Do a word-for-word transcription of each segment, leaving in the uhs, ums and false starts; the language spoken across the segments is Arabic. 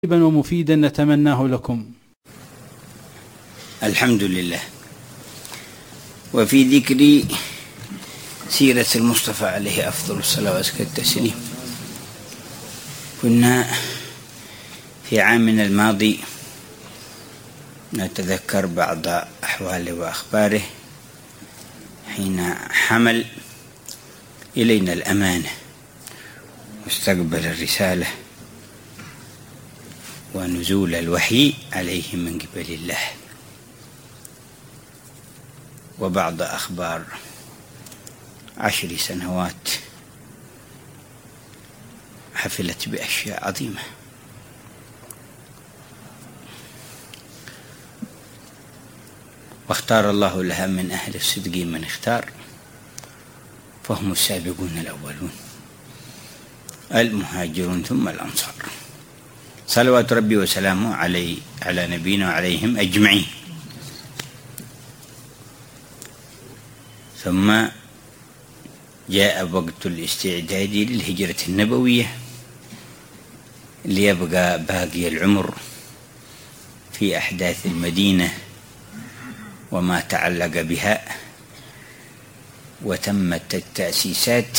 ومفيدا نتمناه لكم. الحمد لله. وفي ذكر سيرة المصطفى عليه أفضل الصلاة وأزكى التسليم، كنا في عامنا الماضي نتذكر بعض أحواله وأخباره حين حمل إلينا الأمانة واستقبل الرسالة ونزول الوحي عليه من قبل الله، وبعض أخبار عشر سنوات حفلت بأشياء عظيمة. واختار الله لها من أهل الصدق من اختار، فهم السابقون الأولون المهاجرون ثم الأنصار، صلوات ربي وسلامه علي على نبينا وعليهم أجمعين. ثم جاء وقت الاستعداد للهجرة النبوية ليبقى باقي العمر في أحداث المدينة وما تعلق بها، وتمت التأسيسات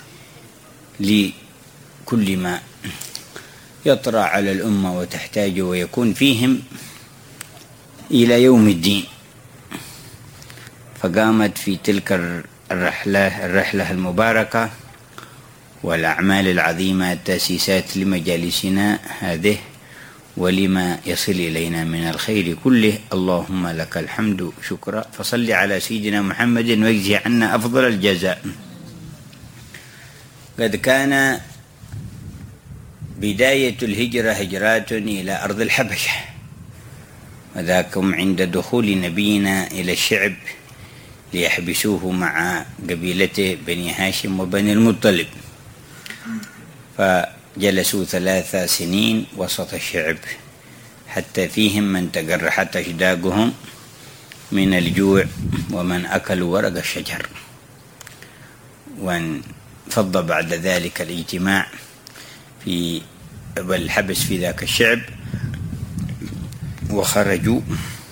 لكل ما يطرأ على الأمة وتحتاج ويكون فيهم إلى يوم الدين. فقامت في تلك الرحلة الرحلة المباركة والأعمال العظيمة التأسيسات لمجالسنا هذه ولما يصل إلينا من الخير كله. اللهم لك الحمد شكرا، فصل على سيدنا محمد واجزي عنا أفضل الجزاء. قد كان بداية الهجرة هجرات إلى أرض الحبشة، وذاكم عند دخول نبينا إلى الشعب ليحبسوه مع قبيلته بني هاشم وبني المطلب، فجلسوا ثلاث سنين وسط الشعب حتى فيهم من تجرحت أشداقهم من الجوع ومن أكلوا ورق الشجر. وانفض بعد ذلك الاجتماع في والحبس في ذاك الشعب وخرجوا،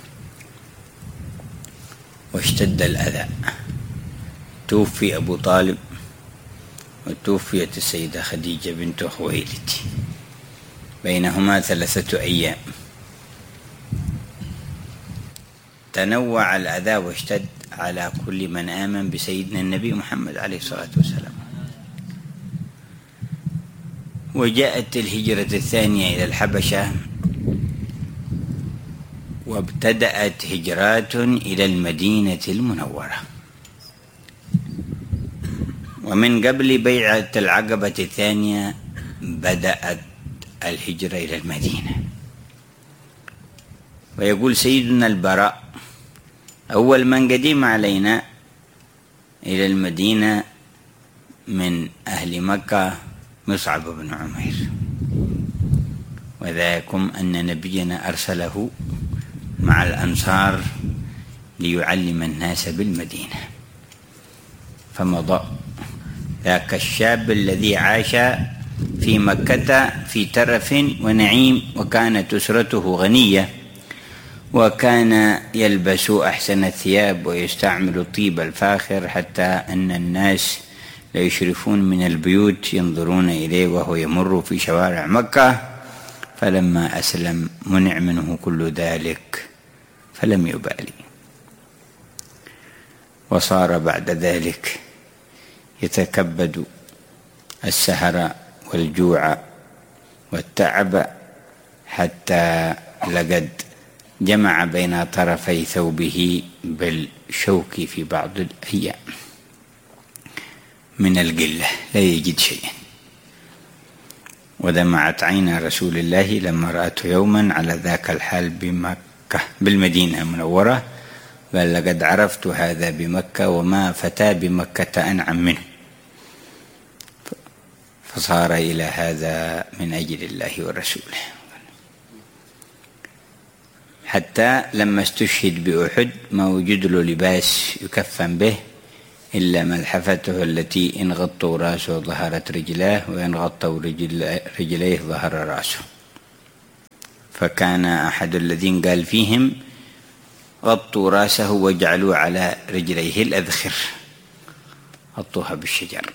واشتد الأذى. توفي أبو طالب وتوفيت السيدة خديجة بنت خويلد، بينهما ثلاثة أيام. تنوع الأذى واشتد على كل من آمن بسيدنا النبي محمد عليه الصلاة والسلام. وجاءت الهجرة الثانية إلى الحبشة، وابتدأت هجرات إلى المدينة المنورة. ومن قبل بيعة العقبة الثانية بدأت الهجرة إلى المدينة. ويقول سيدنا البراء: أول من قدم علينا إلى المدينة من أهل مكة مصعب بن عمير، وذاكم أن نبينا أرسله مع الأنصار ليعلم الناس بالمدينة. فمضى ذاك الشاب الذي عاش في مكة في ترف ونعيم، وكانت أسرته غنية، وكان يلبس أحسن الثياب ويستعمل الطيب الفاخر، حتى أن الناس ليشرفون من البيوت ينظرون إليه وهو يمر في شوارع مكة. فلما أسلم منع منه كل ذلك فلم يبالي، وصار بعد ذلك يتكبد السهر والجوع والتعب، حتى لقد جمع بين طرفي ثوبه بالشوك في بعض الأيام من القلة، لا يجد شيئا. ودمعت عين رسول الله لما رأته يوما على ذاك الحال بمكة بالمدينة المنورة، قال: لقد عرفت هذا بمكة وما فتى بمكة أنعم منه. فصار إلى هذا من أجل الله ورسوله، حتى لما استشهد بأحد ما وجد له لباس يكفن به إلا ملحفته التي إن غطوا رأسه ظهرت رجلاه، وإن غطوا رجل رجليه ظهر رأسه. فكان أحد الذين قال فيهم: غطوا رأسه واجعلوا على رجليه الأذخر، غطوها بالشجر.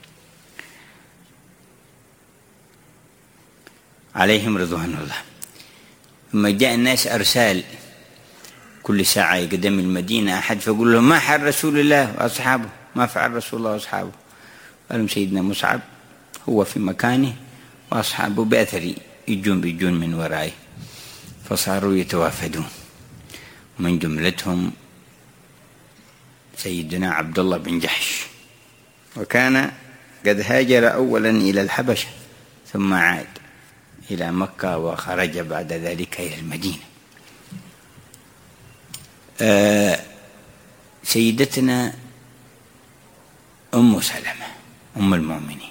عليهم رضوان الله. ثم جاء الناس أرسال، كل ساعة يقدم المدينة أحد فيقول لهم: ما حال رسول الله وأصحابه؟ ما فعل رسول الله وأصحابه؟ قالوا: سيدنا مصعب هو في مكانه وأصحابه بأثري، يجون بيجون من ورائه. فصاروا يتوافدون، ومن جملتهم سيدنا عبد الله بن جحش، وكان قد هاجر أولا إلى الحبشة ثم عاد إلى مكة وخرج بعد ذلك إلى المدينة. آه سيدتنا أم سلمة أم المؤمنين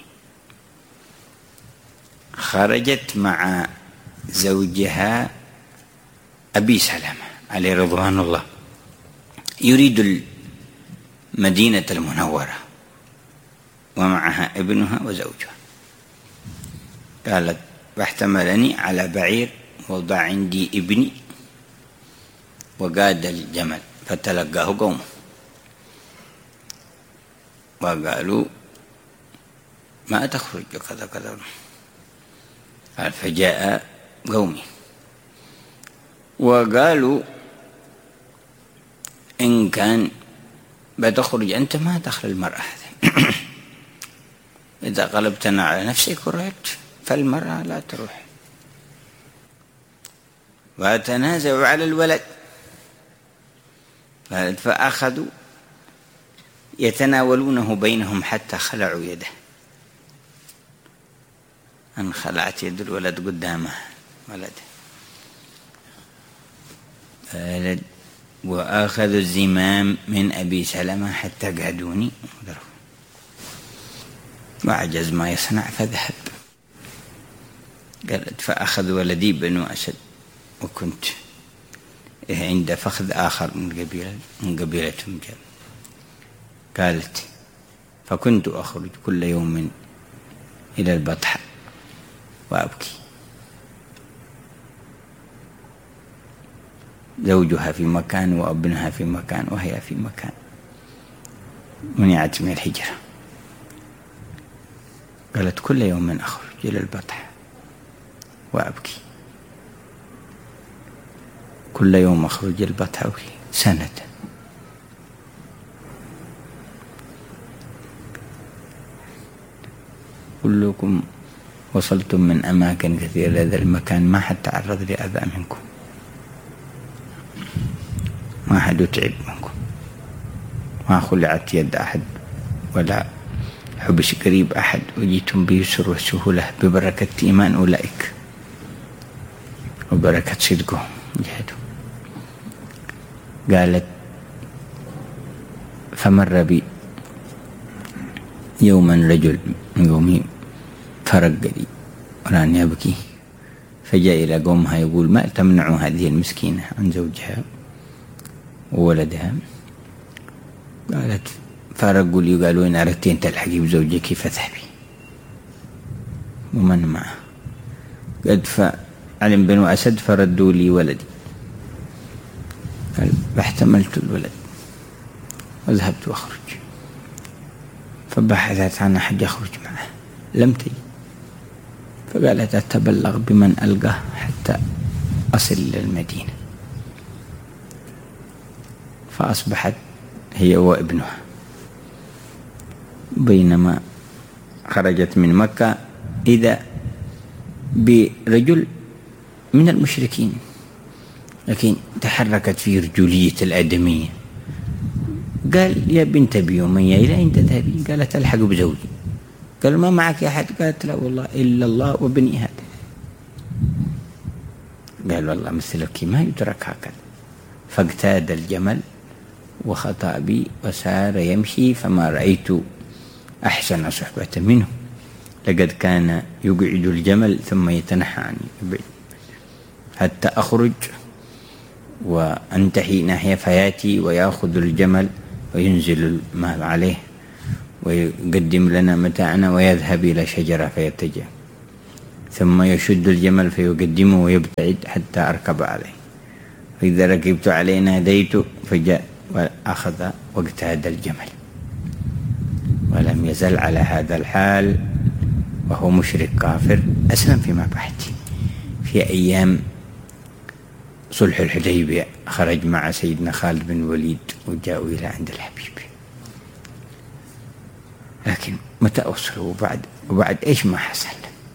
خرجت مع زوجها أبي سلمة عليه رضوان الله، يريد المدينة المنورة، ومعها ابنها وزوجها. قالت: فاحتملني على بعير ووضع عندي ابني وقاد الجمل، فتلقاه قومه وقالوا: ما تخرج كذا كذا. قال: فجاء قومي وقالوا: إن كان بتخرج أنت ما دخل المرأة هذه إذا غلبتنا على نفسك ورحت فالمرأة لا تروح. وتنازعوا على الولد، فأخذوا يتناولونه بينهم حتى خلعوا يده، انخلعت يد الولد قدامه ولده. وأخذوا الزمام من أبي سلمة حتى قعدوني وعجز ما يصنع فذهب. قالت: فأخذ ولدي بنو أسد، وكنت عند فخذ آخر من قبيلة من قبيلتهم. قالت: فكنت أخرج كل يوم إلى البطحة وأبكي. زوجها في مكان وابنها في مكان وهي في مكان، منعت من الهجرة. قالت: كل يوم أخرج إلى البطحة وأبكي، كل يوم أخرج إلى البطحة وأبكي سنة. كلكم وصلتم من أماكن كثيرة إلى هذا المكان، ما حد تعرض لأذى منكم، ما حد تعب منكم، ما خلعت يد أحد ولا حبس قريب أحد، وجيتم بيسر وسهولة ببركة إيمان أولئك وبركة صدقهم جهدوا. قالت: فمر بي يوما رجل من قومي فرق لي وراني أبكي، فجاء إلى قومها يقول: ما تمنع هذه المسكينة عن زوجها وولدها؟ قالت: فرقوا لي وقالوا: إن أردت أن تلحقي بزوجك فاذهبي. ومن معه؟ قد فعلم بنو أسد فردوا لي ولدي. قال: فاحتملت الولد وذهبت وأخرج، فبحثت عن أحد يخرج معه لم تجد، فقالت: أتبلغ بمن ألقاه حتى أصل إلى المدينة. فأصبحت هي وابنها، بينما خرجت من مكة إذا برجل من المشركين، لكن تحركت في رجولية الآدمية. قال: يا بنت أبي أمية إلى أين تذهبين؟ قالت: ألحق بزوجي. قال: ما معك أحد؟ قالت: لا والله إلا الله وبني هذا. قال: والله مثلك ما يترك هكذا. فاقتاد الجمل وخطأ بي وسار يمشي، فما رأيت أحسن صحبة منه، لقد كان يقعد الجمل ثم يتنحى عني حتى أخرج وأنتهي ناحية فياتي ويأخذ الجمل وينزل المال عليه ويقدم لنا متاعنا ويذهب إلى شجرة فيتجه، ثم يشد الجمل فيقدمه ويبتعد حتى أركب عليه، فإذا ركبت عليه ناديت فجاء وأخذ واجتهد الجمل، ولم يزل على هذا الحال وهو مشرك كافر. أسلم فيما بعد في أيام صلح الحديبية، خرج مع سيدنا خالد بن الوليد وجاءوا إلى عند الحبيب. لكن متى أوصلوا وبعد وبعد إيش ما حصل؟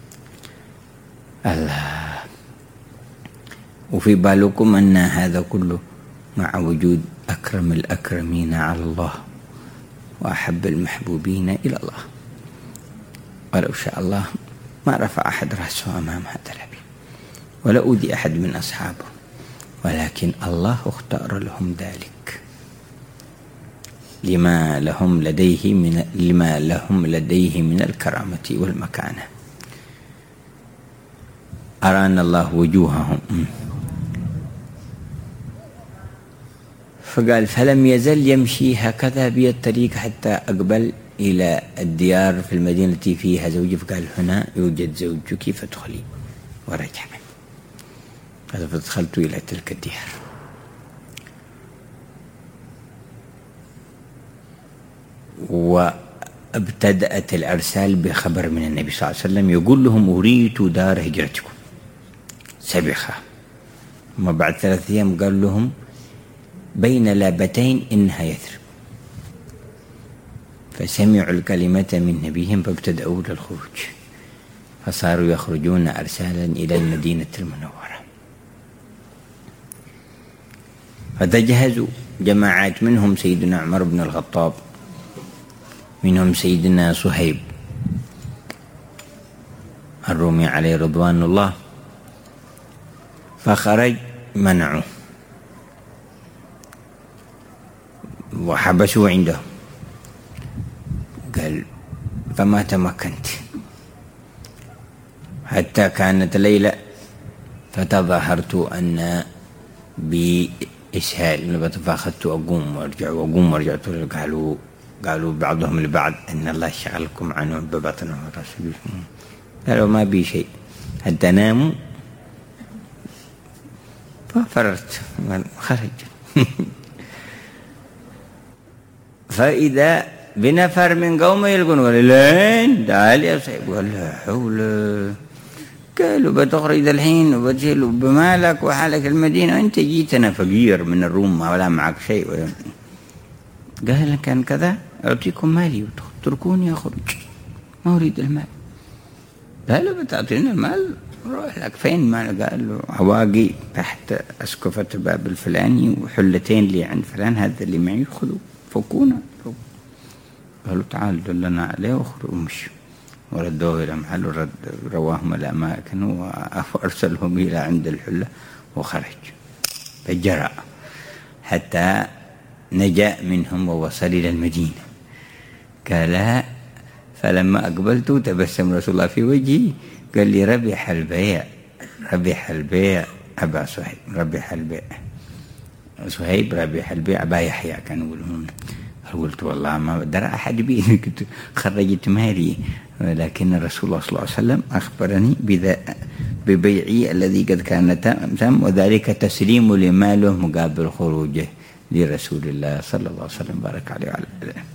الله. وفي بالكم أن هذا كله مع وجود أكرم الأكرمين على الله وأحب المحبوبين إلى الله، ولو شاء الله ما رفع أحد رأسه أمام هذا الحبيب ولا أودي أحد من أصحابه، ولكن الله اختار لهم ذلك لما لهم لديه من لما لهم لديه من الكرامة والمكانة. أرانا الله وجوههم، فقال فلم يزل يمشي هكذا بي الطريق حتى أقبل إلى الديار في المدينة فيها زوجي، فقال هنا يوجد زوجك فادخلي، ورجع. فدخلت إلى تلك الديار، وابتدأت الأرسال بخبر من النبي صلى الله عليه وسلم يقول لهم أريد دار هجرتكم سبخة. ثم بعد ثلاثة أيام قال لهم بين لابتين إنها يثرب، فسمعوا الكلمة من نبيهم فابتدأوا للخروج، فصاروا يخرجون أرسالا إلى المدينة المنورة. فتجهزوا جماعات، منهم سيدنا عمر بن الخطاب، منهم سيدنا صهيب الرومي عليه رضوان الله، فخرج منعه وحبسوا عنده. قال فما تمكنت حتى كانت ليلة فتظاهرت أن بإسهال، فأخذت أقوم وأرجع وأقوم وأرجع. قالوا قالوا بعضهم لبعض إن الله شغلكم عنه ببطنه ورسوله. قالوا ما بي شيء حتى ناموا، ففررت خرج. فإذا بنفر من قومه يلقون، قال لين تعال يا صاحب، قال لا حول. قالوا بتخرج الحين وبتشيل بمالك وحالك المدينة وانت جيتنا فقير من الروم ولا معك شيء ولا. قال كان كذا أعطيكم مالي وتركوني أخرج، ما أريد المال. قالوا بتعطينا المال روح لك فين مال؟ قال له عواقي تحت أسقفة باب الفلاني وحلتين لي عند فلان، هذا اللي معي خذوا فكونا. قالوا تعال دلنا عليه واخرجوا ومشوا، وردوه إلى محل ورد رواهم الأماكن وأرسلهم إلى عند الحلة وخرج. فجرى حتى نجا منهم ووصل إلى المدينة. قال فلما أقبلت تبسم رسول الله في وجهي، قال لي ربح البيع ربح البيع أبا صهيب، ربح البيع صهيب، ربح البيع أبا يحيى كانوا يقولون. قلت والله ما درى أحد بي، كنت خرجت مالي، لكن الرسول الله صلى الله عليه وسلم أخبرني ببيعي الذي قد كان تم، وذلك تسليم لماله مقابل خروجه لرسول الله صلى الله عليه وسلم بارك عليه وعلى آله.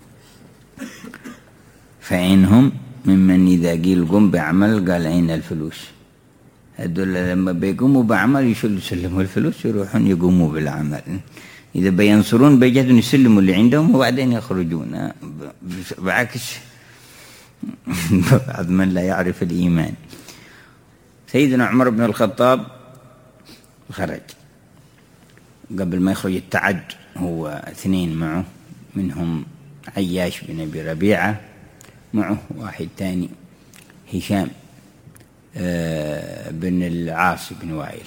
فإنهم ممن إذا قيل قم بعمل قال أين الفلوس؟ هذول لما بيقوموا بعمل يشلوا يسلموا الفلوس يروحون يقوموا بالعمل. إذا بينصرون بيجدون يسلموا اللي عندهم وبعدين يخرجون، بعكس بعض من لا يعرف الإيمان. سيدنا عمر بن الخطاب خرج قبل ما يخرج التعد، هو اثنين معه، منهم عياش بن أبي ربيعة، معه واحد تاني هشام بن العاص بن وائل.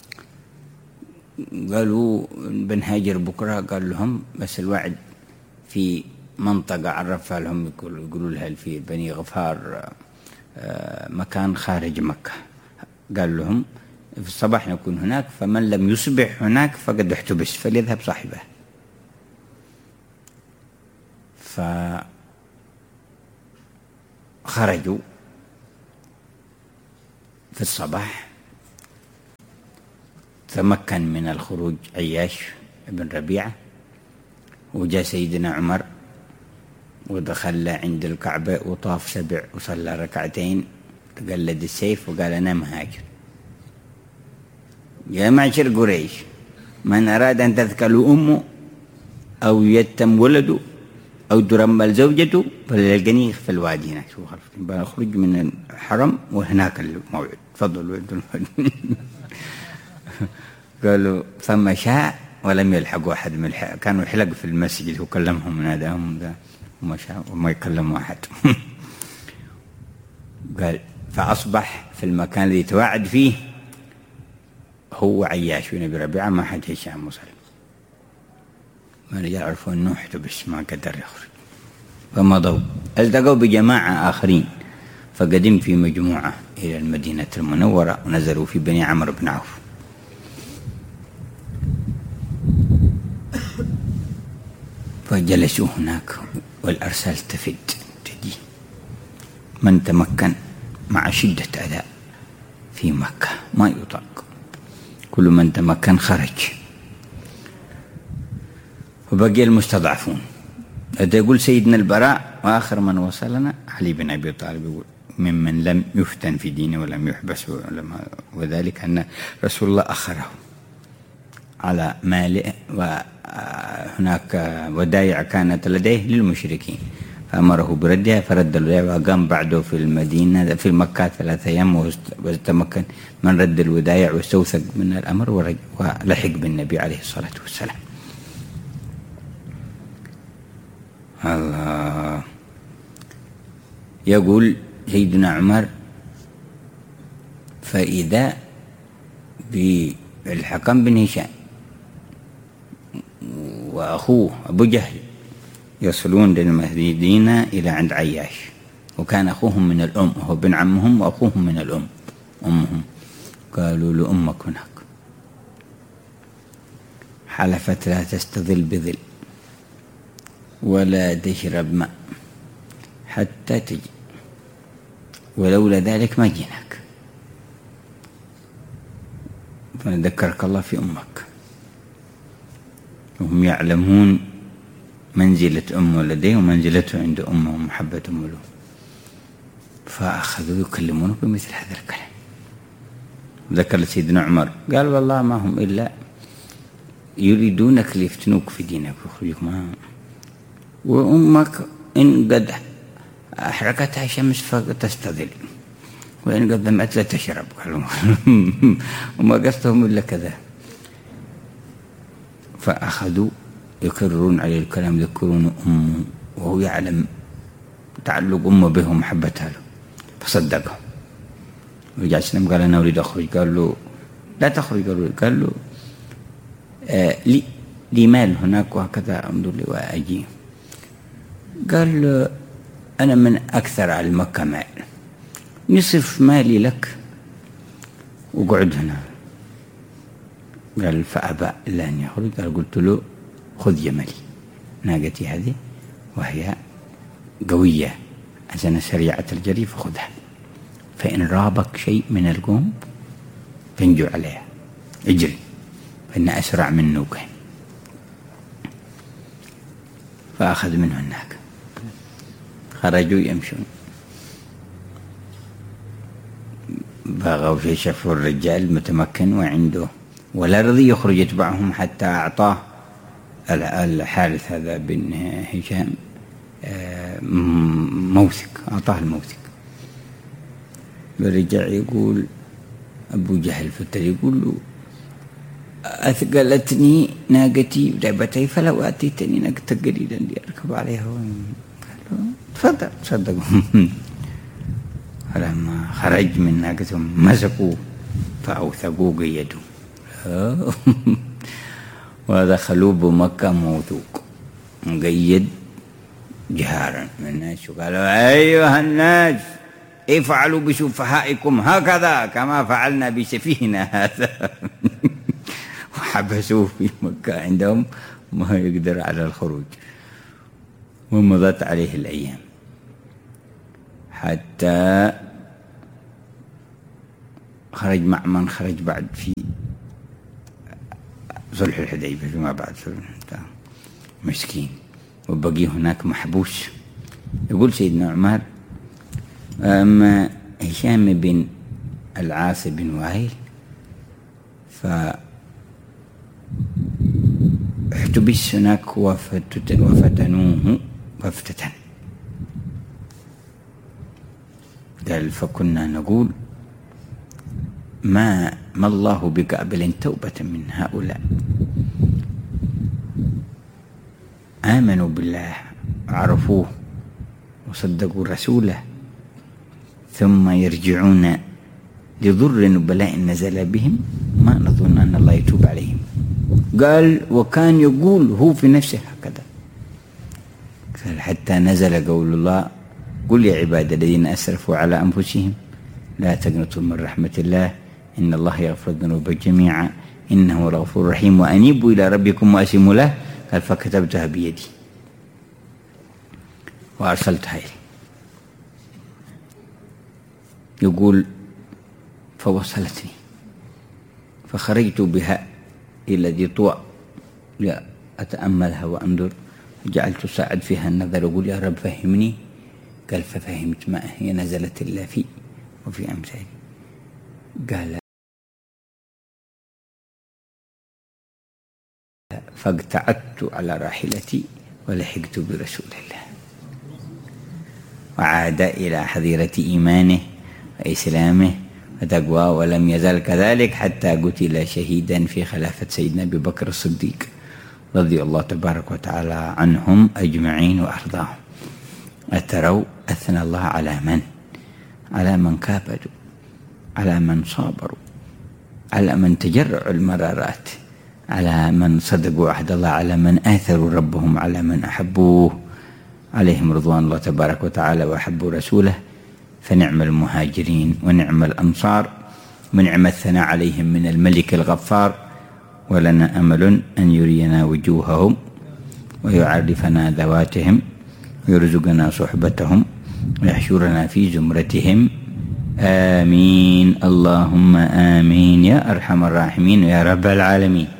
قالوا بنهاجر بكرة، قال لهم بس الوعد في منطقة عرفها لهم، يقولوا لها في بني غفار مكان خارج مكة. قال لهم في الصباح نكون هناك، فمن لم يصبح هناك فقد احتبس فليذهب صاحبه. ف فخرجوا. في الصباح تمكن من الخروج عياش بن ربيعة، وجاء سيدنا عمر ودخل عند الكعبة وطاف سبع وصلى ركعتين، تقلد السيف وقال أنا مهاجر. يا معشر قريش، من أراد أن تذكل أمه أو يتم ولده أو ترمل زوجته فليلقني في الوادي هناك. بخرج من الحرم وهناك الموعد، تفضلوا. قالوا ثم شاء ولم يلحقوا أحد من الحق. كانوا يحلق في المسجد وكلمهم وناداهم ذا وما شاء وما يكلموا أحد. قال فأصبح في المكان الذي توعد فيه هو عياش بن أبي ربيعة ما حد هشام وسلم. ما رجال عرفوا أنه احتبس ما قدر يخرج، فمضوا التقوا بجماعة آخرين، فقدم في مجموعة إلى المدينة المنورة ونزلوا في بني عمرو بن عوف. فجلسوا هناك والأرسال تفد تجي. من تمكن مع شدة أذى في مكة ما يطاق، كل من تمكن خرج، وبقي المستضعفون. هذا يقول سيدنا البراء وآخر من وصلنا علي بن أبي طالب يقول ممن لم يفتن في دينه ولم يحبس، وذلك أن رسول الله أخره على ماله، وهناك ودائع كانت لديه للمشركين فأمره بردها فرد الودائع، وقام بعده في المدينة في مكة ثلاثة أيام وتمكن من رد الودائع واستوثق من الأمر ولحق بالنبي عليه الصلاة والسلام. الله. يقول سيدنا عمر فإذا بالحكم بن هشام وأخوه أبو جهل يصلون للمدينة إلى عند عياش، وكان أخوهم من الأم، وهو بن عمهم وأخوهم من الأم أمهم. قالوا لأمك هناك، حلفت لا تستظل بظل ولا تشرب ماء حتى تجي، ولولا ذلك ما جيناك، فنذكرك الله في أمك. وهم يعلمون منزلة أمه لديه ومنزلته عند أمه ومحبة أمه له، فأخذوا يكلمونه بمثل هذا الكلام. ذكر سيدنا عمر قال والله ما هم إلا يريدونك ليفتنوك في دينك ويخرجوك ما، وأمك إن قد أحرقتها شمس فتستظل وإن قد ذمت لا تشرب. قالوا وما قصدهم إلا كذا. فأخذوا يكررون عليه الكلام، يذكرون أمه وهو يعلم تعلق أمه به ومحبتها له، فصدقهم. ورجع سلم قال أنا أريد أخرج. قال له لا تخرج. قال له آه لي لي مال هناك وهكذا أنظر لي وأجي. قال له أنا من أكثر على مكة مال، نصف مالي لك وقعد هنا. قال فأبى إلا أن يخرج. قال قلت له خذ جملي ناقتي هذه وهي قوية أزن سريعة الجري فخذها، فإن رابك شيء من القوم فانجو عليها اجري فإن أسرع من نوقهم. فأخذ منه الناقة، خرجوا يمشون، بغوا في شف الرجال متمكن وعنده ولا رضي يخرج يتبعهم حتى أعطاه الحارث هذا بن هشام موثق، أعطاه الموثق. برجع يقول أبو جهل في الطريق يقول له أثقلتني ناقتي وتعبتي فلو أتيتني ناقة قليلا لأركب عليها. قال له تفضل صدقوا. فلما خرج من ناقتهم مسكوه فأوثقوه قيدوه ودخلوا بمكة موثوق مقيد جهارا من الناس، وقالوا أيها الناس افعلوا بسفهائكم هكذا كما فعلنا بسفيهنا هذا. وحبسوه في مكة عندهم ما يقدر على الخروج. ومضت عليه الأيام حتى خرج مع من خرج بعد في صلح الحديبية فيما بعد مسكين، وبقي هناك محبوس. يقول سيدنا عمر: أما هشام بن العاص بن وائل فاحتبس هناك وفتنوه وفتة. قال: فكنا نقول ما ما الله بقابل توبة من هؤلاء، آمنوا بالله عرفوه وصدقوا رسوله ثم يرجعون لضر وبلاء نزل بهم، ما نظن أن الله يتوب عليهم. قال: وكان يقول هو في نفسه هكذا. قال: حتى نزل قول الله: قل يا عباد الذين أسرفوا على أنفسهم لا تقنطوا من رحمة الله إن الله يغفر الذنوب جميعا إنه غفور رحيم وأنيبوا إلى ربكم وأسلموا له. قال: فكتبتها بيدي وأرسلتها إليه. يقول: فوصلتني فخرجت بها إلى ذي طوى لأتأملها وأنظر، جعلت ساعد فيها النظر وأقول: يا رب فهمني. قال: ففهمت ما هي نزلت إلا في وفي أمثالي. قال: فاقتعدت على راحلتي ولحقت برسول الله، وعاد إلى حظيرة إيمانه وإسلامه وتقواه، ولم يزل كذلك حتى قتل شهيدا في خلافة سيدنا أبي بكر الصديق رضي الله تبارك وتعالى عنهم أجمعين وأرضاهم. أتروا أثنى الله على من؟ على من كابدوا، على من صابروا، على من تجرعوا المرارات، على من صدقوا عهد الله، على من آثروا ربهم، على من أحبوه عليهم رضوان الله تبارك وتعالى وأحبوا رسوله. فنعم المهاجرين ونعم الأنصار ونعم الثناء عليهم من الملك الغفار. ولنا أمل أن يرينا وجوههم ويعرفنا ذواتهم ويرزقنا صحبتهم ويحشرنا في زمرتهم. آمين اللهم آمين يا أرحم الراحمين يا رب العالمين.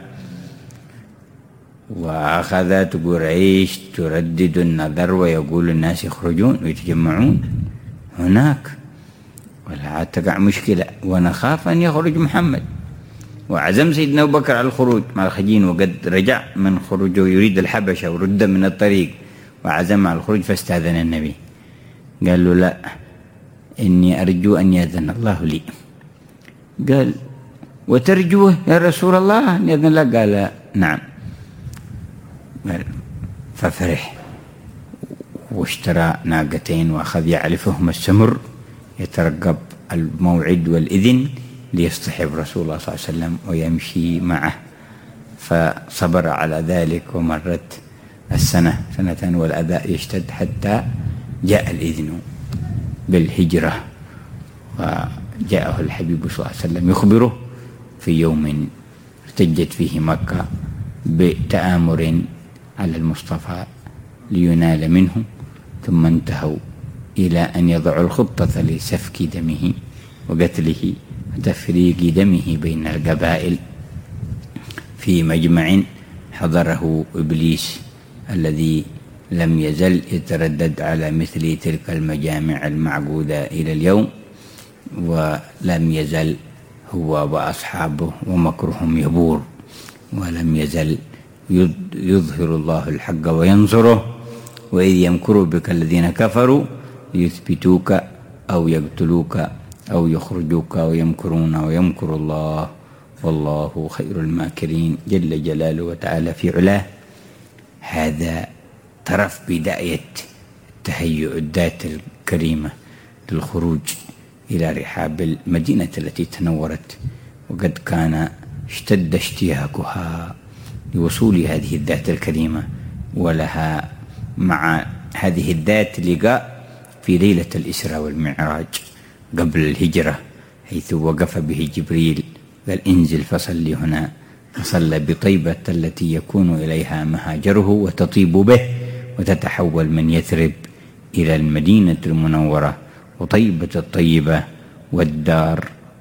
وأخذت قريش تردد النظر ويقول الناس يخرجون ويتجمعون هناك ولا تقع مشكلة، ونخاف أن يخرج محمد. وعزم سيدنا أبو بكر على الخروج مع الخجين، وقد رجع من خروجه يريد الحبشة ورد من الطريق وعزم على الخروج، فاستأذن النبي. قال له: لا، إني أرجو أن يأذن الله لي. قال: وترجوه يا رسول الله أن يأذن لك؟ قال: نعم. قال: ففرح واشترى ناقتين وأخذ يعلفهما السمر يترقب الموعد والإذن ليصطحب رسول الله صلى الله عليه وسلم ويمشي معه. فصبر على ذلك، ومرت السنة سنتان والأذى يشتد حتى جاء الإذن بالهجرة، وجاءه الحبيب صلى الله عليه وسلم يخبره في يوم ارتجت فيه مكة بتآمر على المصطفى لينال منه، ثم انتهوا إلى أن يضعوا الخطة لسفك دمه وقتله وتفريق دمه بين القبائل في مجمع حضره إبليس الذي لم يزل يتردد على مثل تلك المجامع المعقودة إلى اليوم، ولم يزل هو وأصحابه ومكرهم يبور، ولم يزل يظهر الله الحق وينصره. وإذ يمكر بك الذين كفروا ليثبتوك أو يقتلوك أو يخرجوك ويمكرون ويمكر الله والله خير الماكرين جل جلاله وتعالى في علاه. هذا طرف بداية تهيئ الذات الكريمة للخروج إلى رحاب المدينة التي تنورت، وقد كان اشتد اشتياقها لوصول هذه الذات الكريمة، ولها مع هذه الذات لقاء في ليلة الإسراء والمعراج قبل الهجرة، حيث وقف به جبريل قال: انزل فصلي هنا، فصلى بطيبة التي يكون إليها مهاجره وتطيب به، وتتحول من يثرب إلى المدينة المنورة وطيبة الطيبة والدار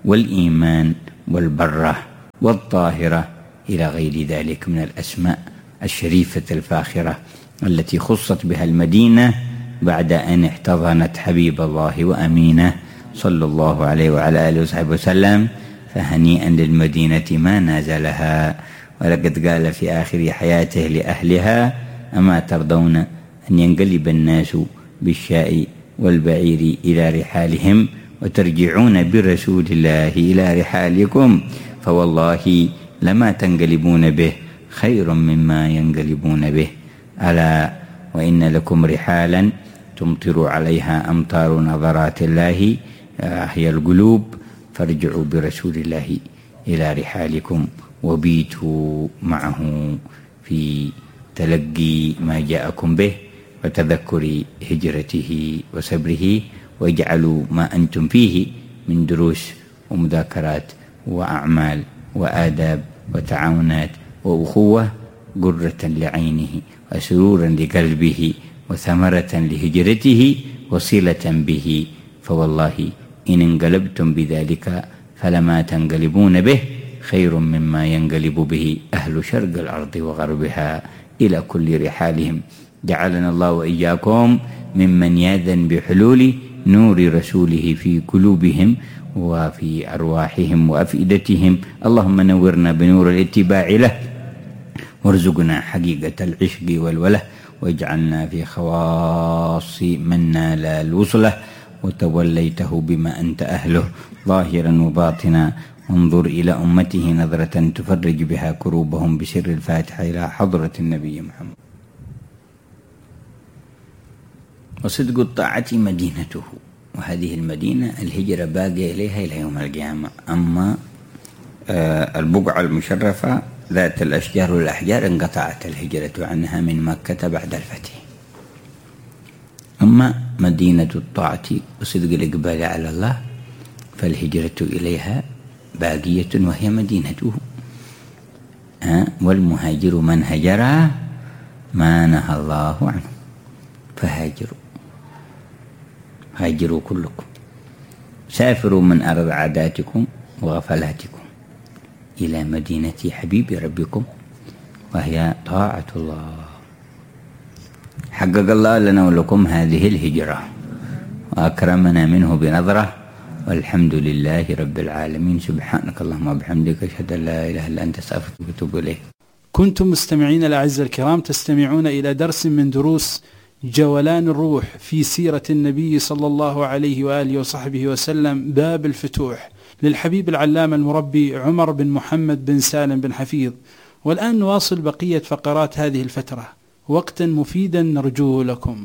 والإيمان والبرة والطاهرة إلى غير ذلك من الأسماء الشريفة الفاخرة التي خصت بها المدينة بعد أن احتضنت حبيب الله وأمينه صلى الله عليه وعلى آله وصحبه وسلم. فهنيئا للمدينة ما نازلها. ولقد قال في آخر حياته لأهلها: أما ترضون أن ينقلب الناس بالشاء والبعير إلى رحالهم وترجعون برسول الله إلى رحالكم؟ فوالله لما تنقلبون به خير مما ينقلبون به. ألا وإن لكم رحالا تمطر عليها أمطار نظرات الله هي القلوب، فارجعوا برسول الله إلى رحالكم وبيتوا معه في تلقي ما جاءكم به وتذكر هجرته وصبره، واجعلوا ما أنتم فيه من دروس ومذاكرات وأعمال وآداب وتعاونات وأخوة قرة لعينه وسرورا لقلبه وثمرة لهجرته وصلة به. فوالله إن انقلبتم بذلك فلما تنقلبون به خير مما ينقلب به أهل شرق الأرض وغربها إلى كل رحالهم. جعلنا الله وإياكم ممن يأذن بحلول نور رسوله في قلوبهم وفي أرواحهم وأفئدتهم. اللهم نورنا بنور الاتباع له، وارزقنا حقيقة العشق والوله، واجعلنا في خواص من نال الوصلة وتوليته بما أنت أهله ظاهرا وباطنا. وانظر إلى أمته نظرة تفرج بها كروبهم بسر الفاتحة إلى حضرة النبي محمد. وصدق الطاعة مدينته، وهذه المدينة الهجرة باقية إليها إلى يوم القيامة. أما آه البقعة المشرفة ذات الأشجار والأحجار انقطعت الهجرة عنها من مكة بعد الفتح. أما مدينة الطاعة وصدق الإقبال على الله فالهجرة إليها باقية وهي مدينته. أه؟ والمهاجر من هجر ما نهى الله عنه فهاجروا، هاجروا كلكم، سافروا من أرض عاداتكم وغفلاتكم إلى مدينة حبيب ربكم وهي طاعة الله. حقق الله لنا ولكم هذه الهجرة وأكرمنا منه بنظرة، والحمد لله رب العالمين. سبحانك اللهم وبحمدك، أشهد أن لا إله إلا أنت، أستغفرك وأتوب إليك. كنتم مستمعين الأعزاء الكرام تستمعون إلى درس من دروس جولان الروح في سيرة النبي صلى الله عليه وآله وصحبه وسلم، باب الفتوح، للحبيب العلامة المربي عمر بن محمد بن سالم بن حفيظ. والآن نواصل بقية فقرات هذه الفترة، وقتا مفيدا نرجوه لكم.